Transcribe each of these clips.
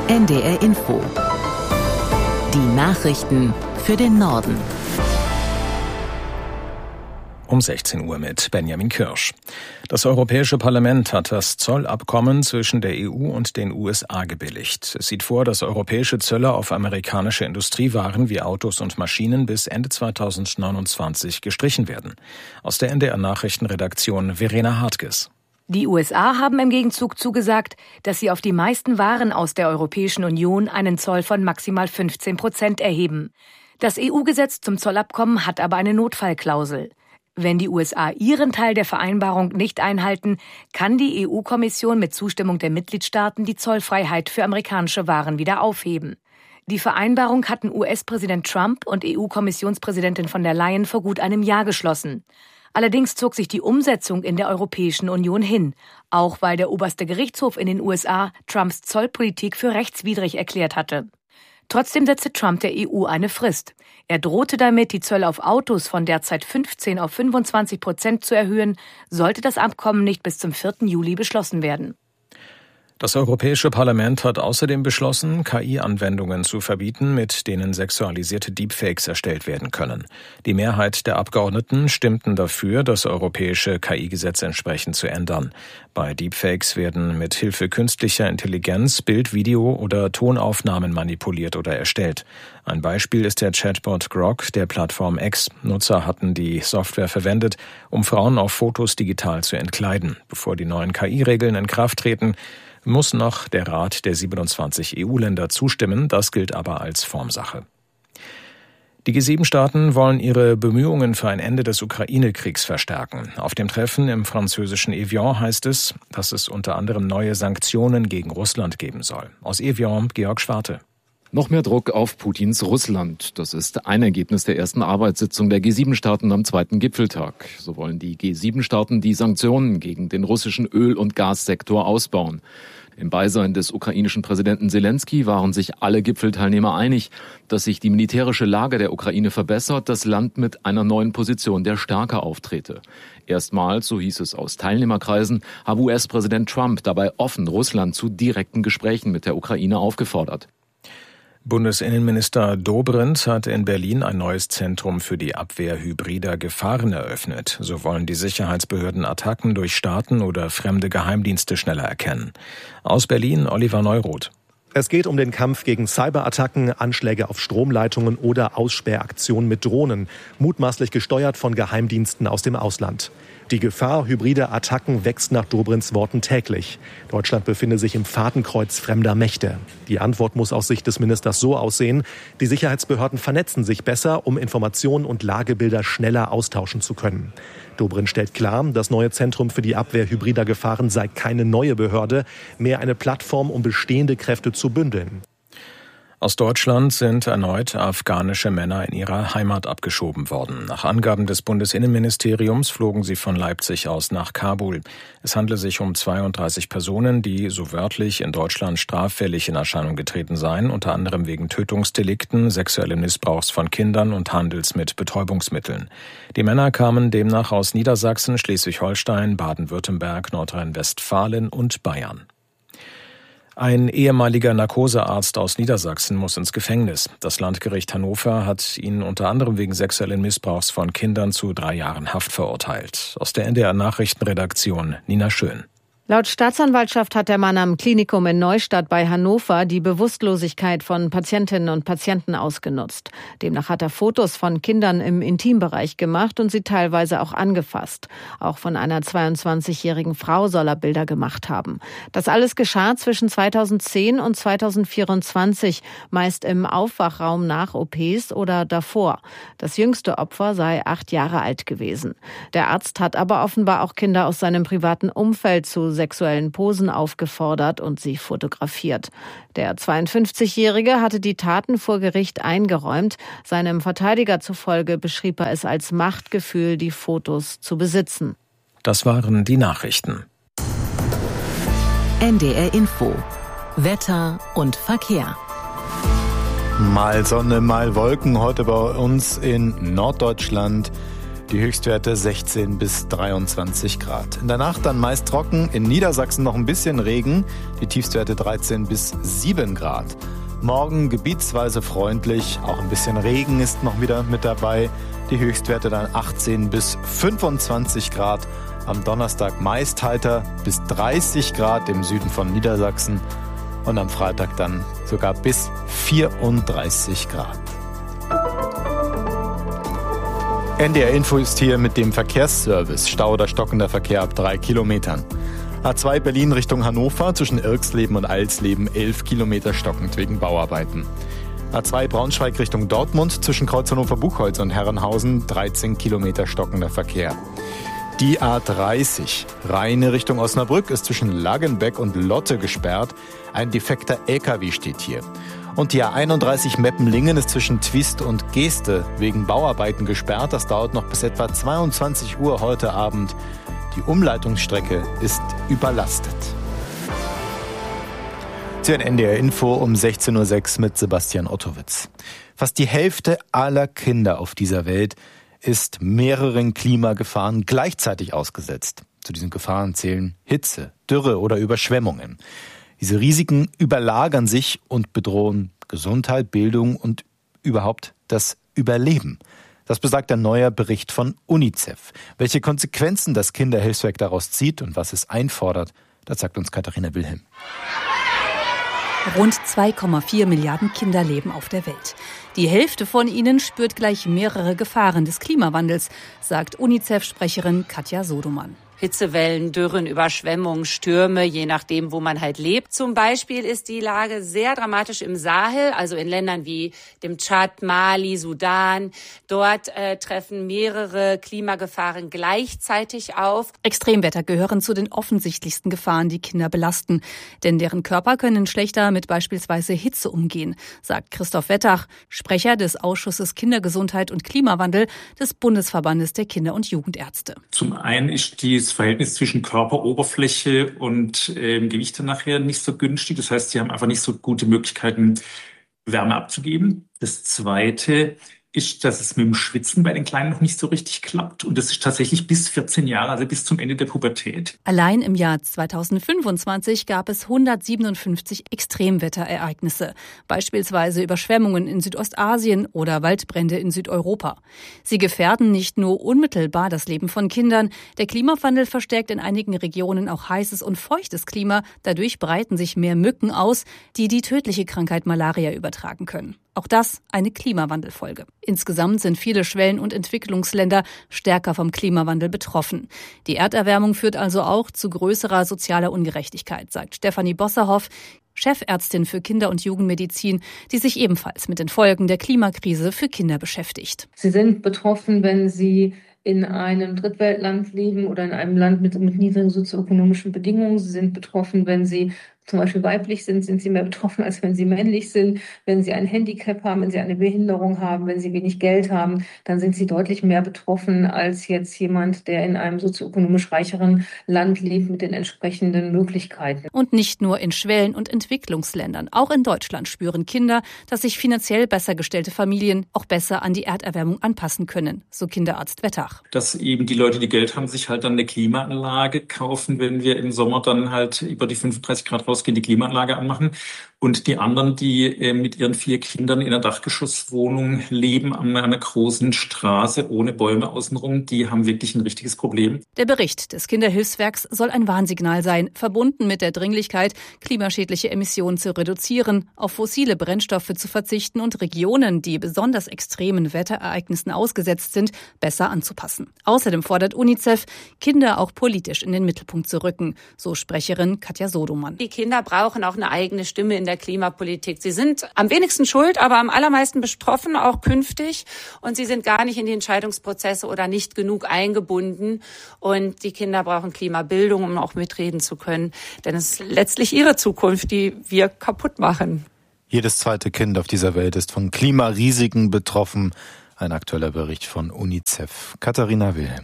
NDR Info. Die Nachrichten für den Norden. Um 16 Uhr mit Benjamin Kirsch. Das Europäische Parlament hat das Zollabkommen zwischen der EU und den USA gebilligt. Es sieht vor, dass europäische Zölle auf amerikanische Industriewaren wie Autos und Maschinen bis Ende 2029 gestrichen werden. Aus der NDR Nachrichtenredaktion Verena Hartges. Die USA haben im Gegenzug zugesagt, dass sie auf die meisten Waren aus der Europäischen Union einen Zoll von maximal 15% erheben. Das EU-Gesetz zum Zollabkommen hat aber eine Notfallklausel. Wenn die USA ihren Teil der Vereinbarung nicht einhalten, kann die EU-Kommission mit Zustimmung der Mitgliedstaaten die Zollfreiheit für amerikanische Waren wieder aufheben. Die Vereinbarung hatten US-Präsident Trump und EU-Kommissionspräsidentin von der Leyen vor gut einem Jahr geschlossen. Allerdings zog sich die Umsetzung in der Europäischen Union hin, auch weil der oberste Gerichtshof in den USA Trumps Zollpolitik für rechtswidrig erklärt hatte. Trotzdem setzte Trump der EU eine Frist. Er drohte damit, die Zölle auf Autos von derzeit 15 auf 25% zu erhöhen, sollte das Abkommen nicht bis zum 4. Juli beschlossen werden. Das Europäische Parlament hat außerdem beschlossen, KI-Anwendungen zu verbieten, mit denen sexualisierte Deepfakes erstellt werden können. Die Mehrheit der Abgeordneten stimmten dafür, das europäische KI-Gesetz entsprechend zu ändern. Bei Deepfakes werden mit Hilfe künstlicher Intelligenz Bild-, Video- oder Tonaufnahmen manipuliert oder erstellt. Ein Beispiel ist der Chatbot Grok der Plattform X. Nutzer hatten die Software verwendet, um Frauen auf Fotos digital zu entkleiden. Bevor die neuen KI-Regeln in Kraft treten, muss noch der Rat der 27 EU-Länder zustimmen. Das gilt aber als Formsache. Die G7-Staaten wollen ihre Bemühungen für ein Ende des Ukraine-Kriegs verstärken. Auf dem Treffen im französischen Evian heißt es, dass es unter anderem neue Sanktionen gegen Russland geben soll. Aus Evian, Georg Schwarte. Noch mehr Druck auf Putins Russland. Das ist ein Ergebnis der ersten Arbeitssitzung der G7-Staaten am zweiten Gipfeltag. So wollen die G7-Staaten die Sanktionen gegen den russischen Öl- und Gassektor ausbauen. Im Beisein des ukrainischen Präsidenten Selenskyj waren sich alle Gipfelteilnehmer einig, dass sich die militärische Lage der Ukraine verbessert, das Land mit einer neuen Position der Stärke auftrete. Erstmals, so hieß es aus Teilnehmerkreisen, habe US-Präsident Trump dabei offen Russland zu direkten Gesprächen mit der Ukraine aufgefordert. Bundesinnenminister Dobrindt hat in Berlin ein neues Zentrum für die Abwehr hybrider Gefahren eröffnet. So wollen die Sicherheitsbehörden Attacken durch Staaten oder fremde Geheimdienste schneller erkennen. Aus Berlin Oliver Neuroth. Es geht um den Kampf gegen Cyberattacken, Anschläge auf Stromleitungen oder Aussperraktionen mit Drohnen, mutmaßlich gesteuert von Geheimdiensten aus dem Ausland. Die Gefahr hybrider Attacken wächst nach Dobrindts Worten täglich. Deutschland befinde sich im Fadenkreuz fremder Mächte. Die Antwort muss aus Sicht des Ministers so aussehen: Die Sicherheitsbehörden vernetzen sich besser, um Informationen und Lagebilder schneller austauschen zu können. Dobrindt stellt klar, das neue Zentrum für die Abwehr hybrider Gefahren sei keine neue Behörde, mehr eine Plattform, um bestehende Kräfte zu bündeln. Aus Deutschland sind erneut afghanische Männer in ihre Heimat abgeschoben worden. Nach Angaben des Bundesinnenministeriums flogen sie von Leipzig aus nach Kabul. Es handle sich um 32 Personen, die, so wörtlich, in Deutschland straffällig in Erscheinung getreten seien, unter anderem wegen Tötungsdelikten, sexuellen Missbrauchs von Kindern und Handels mit Betäubungsmitteln. Die Männer kamen demnach aus Niedersachsen, Schleswig-Holstein, Baden-Württemberg, Nordrhein-Westfalen und Bayern. Ein ehemaliger Narkosearzt aus Niedersachsen muss ins Gefängnis. Das Landgericht Hannover hat ihn unter anderem wegen sexuellen Missbrauchs von Kindern zu 3 Jahren Haft verurteilt. Aus der NDR Nachrichtenredaktion Nina Schön. Laut Staatsanwaltschaft hat der Mann am Klinikum in Neustadt bei Hannover die Bewusstlosigkeit von Patientinnen und Patienten ausgenutzt. Demnach hat er Fotos von Kindern im Intimbereich gemacht und sie teilweise auch angefasst. Auch von einer 22-jährigen Frau soll er Bilder gemacht haben. Das alles geschah zwischen 2010 und 2024, meist im Aufwachraum nach OPs oder davor. Das jüngste Opfer sei 8 Jahre alt gewesen. Der Arzt hat aber offenbar auch Kinder aus seinem privaten Umfeld zu sexuellen Posen aufgefordert und sie fotografiert. Der 52-Jährige hatte die Taten vor Gericht eingeräumt. Seinem Verteidiger zufolge beschrieb er es als Machtgefühl, die Fotos zu besitzen. Das waren die Nachrichten. NDR Info. Wetter und Verkehr. Mal Sonne, mal Wolken heute bei uns in Norddeutschland. Die Höchstwerte 16 bis 23 Grad. In der Nacht dann meist trocken, in Niedersachsen noch ein bisschen Regen. Die Tiefstwerte 13 bis 7 Grad. Morgen gebietsweise freundlich, auch ein bisschen Regen ist noch wieder mit dabei. Die Höchstwerte dann 18 bis 25 Grad. Am Donnerstag meist heiter bis 30 Grad im Süden von Niedersachsen. Und am Freitag dann sogar bis 34 Grad. NDR Info ist hier mit dem Verkehrsservice. Stau oder stockender Verkehr ab 3 Kilometern. A2 Berlin Richtung Hannover zwischen Irxleben und Alsleben 11 Kilometer stockend wegen Bauarbeiten. A2 Braunschweig Richtung Dortmund zwischen Kreuz Hannover-Buchholz und Herrenhausen 13 Kilometer stockender Verkehr. Die A30 Rheine Richtung Osnabrück ist zwischen Lagenbeck und Lotte gesperrt. Ein defekter LKW steht hier. Und die A31 Meppenlingen ist zwischen Twist und Geeste wegen Bauarbeiten gesperrt. Das dauert noch bis etwa 22 Uhr heute Abend. Die Umleitungsstrecke ist überlastet. Sie hören NDR Info um 16.06 Uhr mit Sebastian Ottowitz. Fast die Hälfte aller Kinder auf dieser Welt ist mehreren Klimagefahren gleichzeitig ausgesetzt. Zu diesen Gefahren zählen Hitze, Dürre oder Überschwemmungen. Diese Risiken überlagern sich und bedrohen Gesundheit, Bildung und überhaupt das Überleben. Das besagt ein neuer Bericht von UNICEF. Welche Konsequenzen das Kinderhilfswerk daraus zieht und was es einfordert, das sagt uns Katharina Wilhelm. Rund 2,4 Milliarden Kinder leben auf der Welt. Die Hälfte von ihnen spürt gleich mehrere Gefahren des Klimawandels, sagt UNICEF-Sprecherin Katja Sodoman. Hitzewellen, Dürren, Überschwemmungen, Stürme, je nachdem, wo man halt lebt. Zum Beispiel ist die Lage sehr dramatisch im Sahel, also in Ländern wie dem Tschad, Mali, Sudan. Dort treffen mehrere Klimagefahren gleichzeitig auf. Extremwetter gehören zu den offensichtlichsten Gefahren, die Kinder belasten. Denn deren Körper können schlechter mit beispielsweise Hitze umgehen, sagt Christoph Wettach, Sprecher des Ausschusses Kindergesundheit und Klimawandel des Bundesverbandes der Kinder- und Jugendärzte. Zum einen ist das Verhältnis zwischen Körperoberfläche und Gewichte nachher nicht so günstig. Das heißt, sie haben einfach nicht so gute Möglichkeiten, Wärme abzugeben. Das Zweite ist, dass es mit dem Schwitzen bei den Kleinen noch nicht so richtig klappt. Und das ist tatsächlich bis 14 Jahre, also bis zum Ende der Pubertät. Allein im Jahr 2025 gab es 157 Extremwetterereignisse, beispielsweise Überschwemmungen in Südostasien oder Waldbrände in Südeuropa. Sie gefährden nicht nur unmittelbar das Leben von Kindern. Der Klimawandel verstärkt in einigen Regionen auch heißes und feuchtes Klima. Dadurch breiten sich mehr Mücken aus, die die tödliche Krankheit Malaria übertragen können. Auch das eine Klimawandelfolge. Insgesamt sind viele Schwellen- und Entwicklungsländer stärker vom Klimawandel betroffen. Die Erderwärmung führt also auch zu größerer sozialer Ungerechtigkeit, sagt Stefanie Bosserhoff, Chefärztin für Kinder- und Jugendmedizin, die sich ebenfalls mit den Folgen der Klimakrise für Kinder beschäftigt. Sie sind betroffen, wenn sie in einem Drittweltland leben oder in einem Land mit niedrigen sozioökonomischen Bedingungen. Sie sind betroffen, wenn sie zum Beispiel weiblich sind sie mehr betroffen, als wenn sie männlich sind. Wenn sie ein Handicap haben, wenn sie eine Behinderung haben, wenn sie wenig Geld haben, dann sind sie deutlich mehr betroffen als jetzt jemand, der in einem sozioökonomisch reicheren Land lebt mit den entsprechenden Möglichkeiten. Und nicht nur in Schwellen- und Entwicklungsländern. Auch in Deutschland spüren Kinder, dass sich finanziell besser gestellte Familien auch besser an die Erderwärmung anpassen können, so Kinderarzt Wettach. Dass eben die Leute, die Geld haben, sich halt dann eine Klimaanlage kaufen, wenn wir im Sommer dann halt über die 35 Grad rausgehen, die Klimaanlage anmachen. Und die anderen, die mit ihren 4 Kindern in einer Dachgeschosswohnung leben an einer großen Straße ohne Bäume außenrum, die haben wirklich ein richtiges Problem. Der Bericht des Kinderhilfswerks soll ein Warnsignal sein, verbunden mit der Dringlichkeit, klimaschädliche Emissionen zu reduzieren, auf fossile Brennstoffe zu verzichten und Regionen, die besonders extremen Wetterereignissen ausgesetzt sind, besser anzupassen. Außerdem fordert UNICEF, Kinder auch politisch in den Mittelpunkt zu rücken, so Sprecherin Katja Sodoman. Die Kinder brauchen auch eine eigene Stimme in der Klimapolitik. Sie sind am wenigsten schuld, aber am allermeisten betroffen, auch künftig. Und sie sind gar nicht in die Entscheidungsprozesse oder nicht genug eingebunden. Und die Kinder brauchen Klimabildung, um auch mitreden zu können. Denn es ist letztlich ihre Zukunft, die wir kaputt machen. Jedes zweite Kind auf dieser Welt ist von Klimarisiken betroffen. Ein aktueller Bericht von UNICEF. Katharina Wilhelm.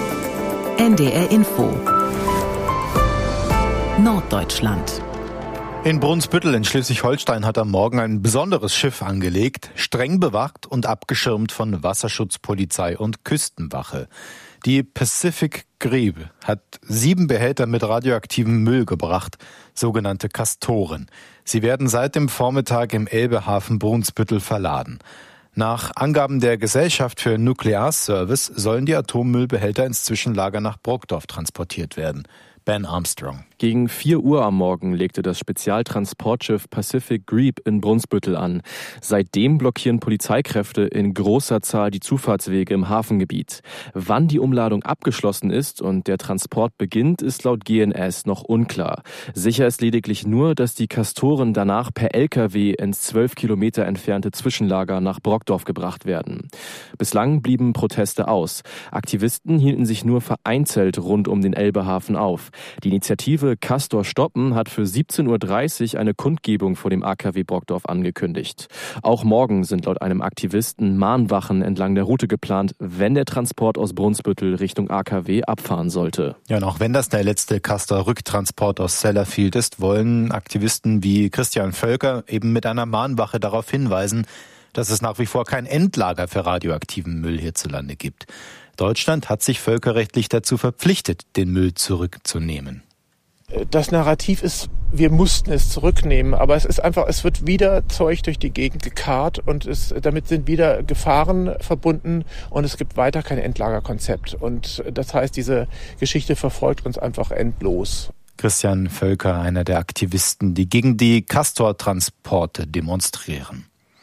NDR Info Norddeutschland. In Brunsbüttel in Schleswig-Holstein hat am Morgen ein besonderes Schiff angelegt, streng bewacht und abgeschirmt von Wasserschutzpolizei und Küstenwache. Die Pacific Griebe hat 7 Behälter mit radioaktivem Müll gebracht, sogenannte Castoren. Sie werden seit dem Vormittag im Elbehafen Brunsbüttel verladen. Nach Angaben der Gesellschaft für Nuklearservice sollen die Atommüllbehälter ins Zwischenlager nach Brokdorf transportiert werden. Ben Armstrong. Gegen 4 Uhr am Morgen legte das Spezialtransportschiff Pacific Griebe in Brunsbüttel an. Seitdem blockieren Polizeikräfte in großer Zahl die Zufahrtswege im Hafengebiet. Wann die Umladung abgeschlossen ist und der Transport beginnt, ist laut GNS noch unklar. Sicher ist lediglich nur, dass die Castoren danach per LKW ins 12 Kilometer entfernte Zwischenlager nach Brokdorf gebracht werden. Bislang blieben Proteste aus. Aktivisten hielten sich nur vereinzelt rund um den Elbehafen auf. Die Initiative Castor stoppen hat für 17.30 Uhr eine Kundgebung vor dem AKW Brokdorf angekündigt. Auch morgen sind laut einem Aktivisten Mahnwachen entlang der Route geplant, wenn der Transport aus Brunsbüttel Richtung AKW abfahren sollte. Ja, und auch wenn das der letzte Castor-Rücktransport aus Sellafield ist, wollen Aktivisten wie Christian Völker eben mit einer Mahnwache darauf hinweisen, dass es nach wie vor kein Endlager für radioaktiven Müll hierzulande gibt. Deutschland hat sich völkerrechtlich dazu verpflichtet, den Müll zurückzunehmen. Das Narrativ ist, wir mussten es zurücknehmen, aber es ist einfach, es wird wieder Zeug durch die Gegend gekarrt und damit sind wieder Gefahren verbunden und es gibt weiter kein Endlagerkonzept. Und das heißt, diese Geschichte verfolgt uns einfach endlos. Christian Völker, einer der Aktivisten, die gegen die Castor-Transporte demonstrieren.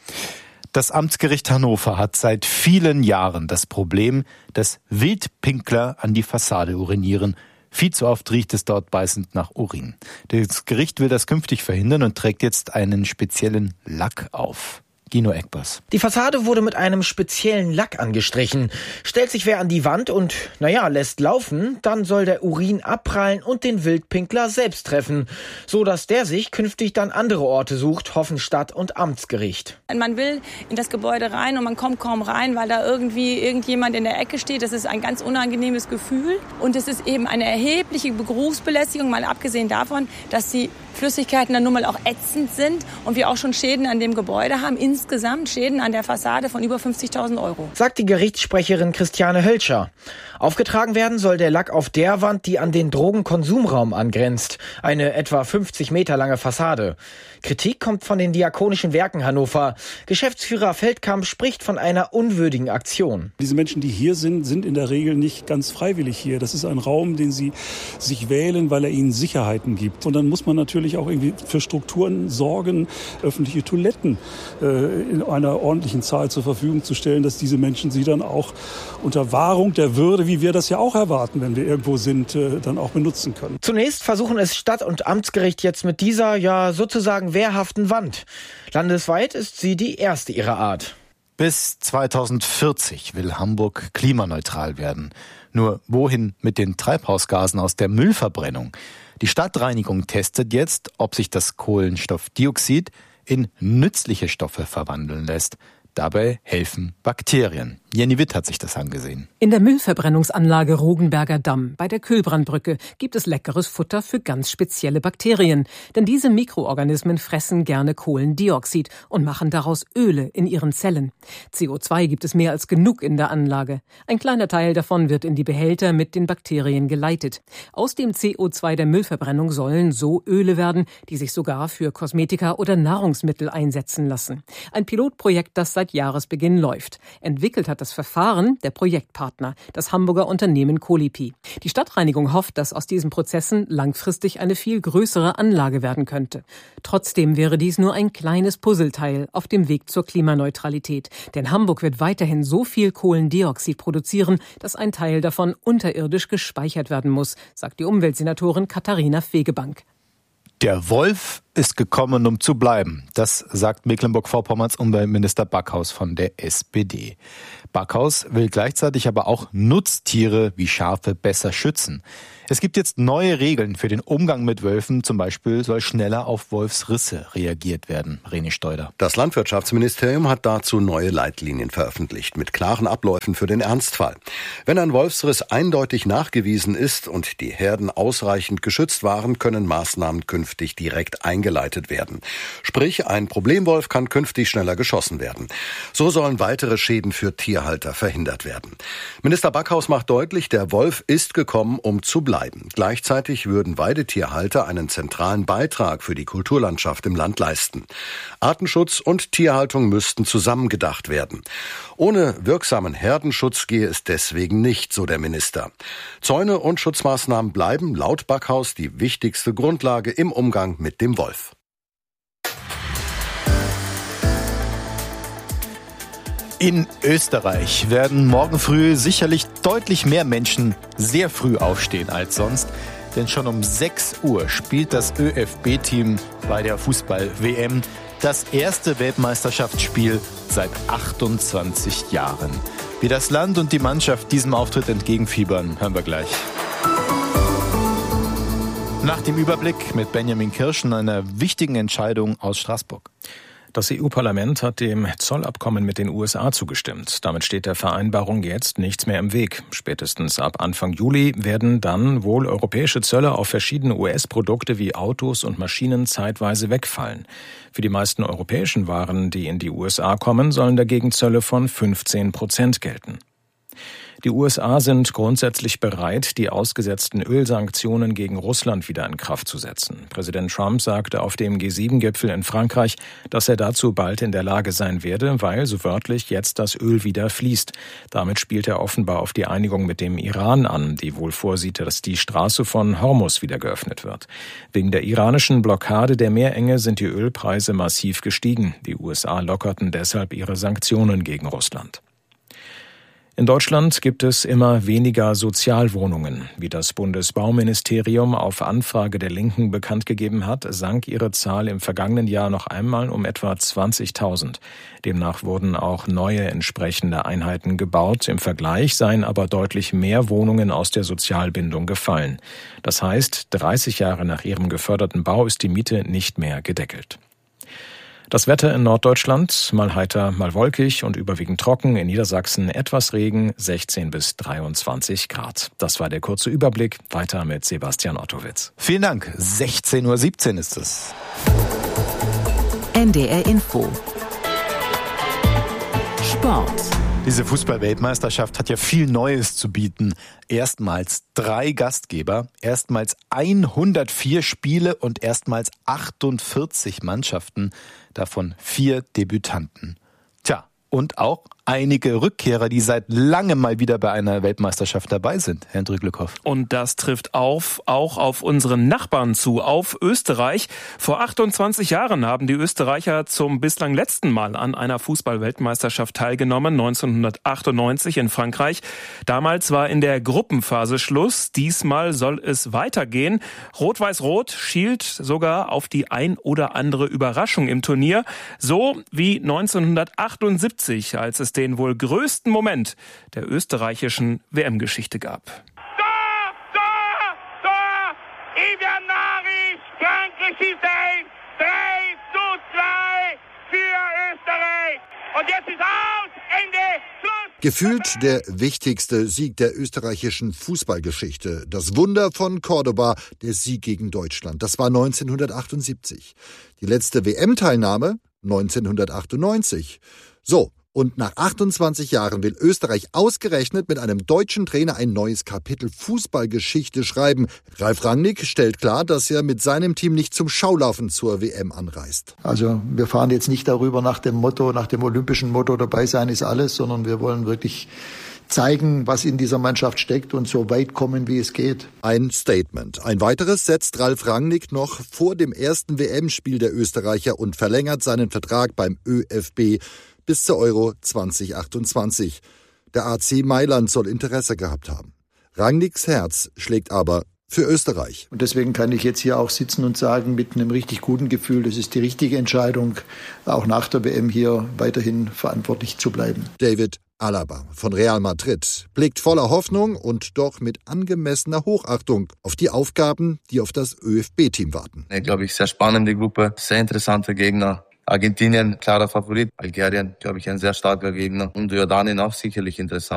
Das Amtsgericht Hannover hat seit vielen Jahren das Problem, dass Wildpinkler an die Fassade urinieren. Viel zu oft riecht es dort beißend nach Urin. Das Gericht will das künftig verhindern und trägt jetzt einen speziellen Lack auf. Gino Eckbers. Die Fassade wurde mit einem speziellen Lack angestrichen. Stellt sich wer an die Wand und, lässt laufen, dann soll der Urin abprallen und den Wildpinkler selbst treffen, so dass der sich künftig dann andere Orte sucht, hoffen Stadt- und Amtsgericht. Man will in das Gebäude rein und man kommt kaum rein, weil da irgendwie irgendjemand in der Ecke steht. Das ist ein ganz unangenehmes Gefühl und es ist eben eine erhebliche Berufsbelästigung, mal abgesehen davon, dass die Flüssigkeiten dann nun mal auch ätzend sind und wir auch schon Schäden an dem Gebäude haben. Insgesamt Schäden an der Fassade von über 50.000 €. Sagt die Gerichtssprecherin Christiane Hölscher. Aufgetragen werden soll der Lack auf der Wand, die an den Drogenkonsumraum angrenzt. Eine etwa 50 Meter lange Fassade. Kritik kommt von den Diakonischen Werken Hannover. Geschäftsführer Feldkamp spricht von einer unwürdigen Aktion. Diese Menschen, die hier sind, sind in der Regel nicht ganz freiwillig hier. Das ist ein Raum, den sie sich wählen, weil er ihnen Sicherheiten gibt. Und dann muss man natürlich auch irgendwie für Strukturen sorgen, öffentliche Toiletten in einer ordentlichen Zahl zur Verfügung zu stellen, dass diese Menschen sie dann auch unter Wahrung der Würde, wie wir das ja auch erwarten, wenn wir irgendwo sind, dann auch benutzen können. Zunächst versuchen es Stadt- und Amtsgericht jetzt mit dieser, sozusagen wehrhaften Wand. Landesweit ist sie die erste ihrer Art. Bis 2040 will Hamburg klimaneutral werden. Nur wohin mit den Treibhausgasen aus der Müllverbrennung? Die Stadtreinigung testet jetzt, ob sich das Kohlenstoffdioxid in nützliche Stoffe verwandeln lässt. Dabei helfen Bakterien. Jenny Witt hat sich das angesehen. In der Müllverbrennungsanlage Rogenberger Damm bei der Kühlbrandbrücke gibt es leckeres Futter für ganz spezielle Bakterien. Denn diese Mikroorganismen fressen gerne Kohlendioxid und machen daraus Öle in ihren Zellen. CO2 gibt es mehr als genug in der Anlage. Ein kleiner Teil davon wird in die Behälter mit den Bakterien geleitet. Aus dem CO2 der Müllverbrennung sollen so Öle werden, die sich sogar für Kosmetika oder Nahrungsmittel einsetzen lassen. Ein Pilotprojekt, das seit Jahresbeginn läuft. Entwickelt hat das Verfahren der Projektpartner, das Hamburger Unternehmen Colipi. Die Stadtreinigung hofft, dass aus diesen Prozessen langfristig eine viel größere Anlage werden könnte. Trotzdem wäre dies nur ein kleines Puzzleteil auf dem Weg zur Klimaneutralität. Denn Hamburg wird weiterhin so viel Kohlendioxid produzieren, dass ein Teil davon unterirdisch gespeichert werden muss, sagt die Umweltsenatorin Katharina Fegebank. Der Wolf ist gekommen, um zu bleiben. Das sagt Mecklenburg-Vorpommerns Umweltminister Backhaus von der SPD. Backhaus will gleichzeitig aber auch Nutztiere wie Schafe besser schützen. Es gibt jetzt neue Regeln für den Umgang mit Wölfen. Zum Beispiel soll schneller auf Wolfsrisse reagiert werden. René Steuder. Das Landwirtschaftsministerium hat dazu neue Leitlinien veröffentlicht mit klaren Abläufen für den Ernstfall. Wenn ein Wolfsriss eindeutig nachgewiesen ist und die Herden ausreichend geschützt waren, können Maßnahmen künftig direkt eingeleitet eingeleitet werden. Sprich, ein Problemwolf kann künftig schneller geschossen werden. So sollen weitere Schäden für Tierhalter verhindert werden. Minister Backhaus macht deutlich, der Wolf ist gekommen, um zu bleiben. Gleichzeitig würden Weidetierhalter einen zentralen Beitrag für die Kulturlandschaft im Land leisten. Artenschutz und Tierhaltung müssten zusammengedacht werden. Ohne wirksamen Herdenschutz gehe es deswegen nicht, so der Minister. Zäune und Schutzmaßnahmen bleiben laut Backhaus die wichtigste Grundlage im Umgang mit dem Wolf. In Österreich werden morgen früh sicherlich deutlich mehr Menschen sehr früh aufstehen als sonst. Denn schon um 6 Uhr spielt das ÖFB-Team bei der Fußball-WM das erste Weltmeisterschaftsspiel seit 28 Jahren. Wie das Land und die Mannschaft diesem Auftritt entgegenfiebern, hören wir gleich. Nach dem Überblick mit Benjamin Kirschen einer wichtigen Entscheidung aus Straßburg. Das EU-Parlament hat dem Zollabkommen mit den USA zugestimmt. Damit steht der Vereinbarung jetzt nichts mehr im Weg. Spätestens ab Anfang Juli werden dann wohl europäische Zölle auf verschiedene US-Produkte wie Autos und Maschinen zeitweise wegfallen. Für die meisten europäischen Waren, die in die USA kommen, sollen dagegen Zölle von 15% gelten. Die USA sind grundsätzlich bereit, die ausgesetzten Ölsanktionen gegen Russland wieder in Kraft zu setzen. Präsident Trump sagte auf dem G7-Gipfel in Frankreich, dass er dazu bald in der Lage sein werde, weil, so wörtlich, jetzt das Öl wieder fließt. Damit spielt er offenbar auf die Einigung mit dem Iran an, die wohl vorsieht, dass die Straße von Hormuz wieder geöffnet wird. Wegen der iranischen Blockade der Meerenge sind die Ölpreise massiv gestiegen. Die USA lockerten deshalb ihre Sanktionen gegen Russland. In Deutschland gibt es immer weniger Sozialwohnungen. Wie das Bundesbauministerium auf Anfrage der Linken bekannt gegeben hat, sank ihre Zahl im vergangenen Jahr noch einmal um etwa 20.000. Demnach wurden auch neue entsprechende Einheiten gebaut. Im Vergleich seien aber deutlich mehr Wohnungen aus der Sozialbindung gefallen. Das heißt, 30 Jahre nach ihrem geförderten Bau ist die Miete nicht mehr gedeckelt. Das Wetter in Norddeutschland, mal heiter, mal wolkig und überwiegend trocken. In Niedersachsen etwas Regen, 16 bis 23 Grad. Das war der kurze Überblick. Weiter mit Sebastian Ottowitz. Vielen Dank. 16:17 Uhr ist es. NDR Info. Sport. Diese Fußball-Weltmeisterschaft hat ja viel Neues zu bieten. Erstmals 3 Gastgeber, erstmals 104 Spiele und erstmals 48 Mannschaften, davon 4 Debütanten. Tja, und auch einige Rückkehrer, die seit langem mal wieder bei einer Weltmeisterschaft dabei sind, Herr Drüglikow. Und das trifft auch auf unseren Nachbarn zu, auf Österreich. Vor 28 Jahren haben die Österreicher zum bislang letzten Mal an einer Fußball-Weltmeisterschaft teilgenommen, 1998 in Frankreich. Damals war in der Gruppenphase Schluss. Diesmal soll es weitergehen. Rot-Weiß-Rot schielt sogar auf die ein oder andere Überraschung im Turnier. So wie 1978, als es den wohl größten Moment der österreichischen WM-Geschichte gab. Tor! Ivan Maric, Frankreich schießt ein. 3:2 für Österreich. Und jetzt ist aus, Ende, Schluss. Gefühlt der wichtigste Sieg der österreichischen Fußballgeschichte. Das Wunder von Cordoba, der Sieg gegen Deutschland. Das war 1978. Die letzte WM-Teilnahme 1998. So. Und nach 28 Jahren will Österreich ausgerechnet mit einem deutschen Trainer ein neues Kapitel Fußballgeschichte schreiben. Ralf Rangnick stellt klar, dass er mit seinem Team nicht zum Schaulaufen zur WM anreist. Also wir fahren jetzt nicht darüber nach dem olympischen Motto, dabei sein ist alles, sondern wir wollen wirklich zeigen, was in dieser Mannschaft steckt und so weit kommen, wie es geht. Ein Statement. Ein weiteres setzt Ralf Rangnick noch vor dem ersten WM-Spiel der Österreicher und verlängert seinen Vertrag beim ÖFB bis zur Euro 2028. Der AC Mailand soll Interesse gehabt haben. Rangnicks Herz schlägt aber für Österreich. Und deswegen kann ich jetzt hier auch sitzen und sagen, mit einem richtig guten Gefühl, das ist die richtige Entscheidung, auch nach der WM hier weiterhin verantwortlich zu bleiben. David Alaba von Real Madrid blickt voller Hoffnung und doch mit angemessener Hochachtung auf die Aufgaben, die auf das ÖFB-Team warten. Glaube ich, sehr spannende Gruppe, sehr interessante Gegner. Argentinien, klarer Favorit. Algerien, glaube ich, ein sehr starker Gegner. Und Jordanien auch sicherlich interessant.